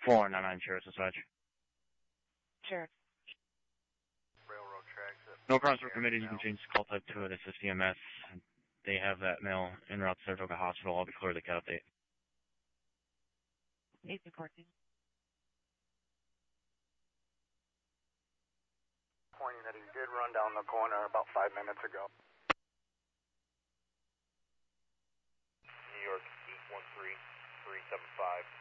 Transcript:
499 Sheriff's Dispatch. Sheriff. Railroad tracks. No crimes were committed. You can change the call type to it. Assist EMS. They have that male en route to Saratoga Hospital. I'll be clear to the cut update. 814. Pointing that he did run down the corner about 5 minutes ago. New York 813-375,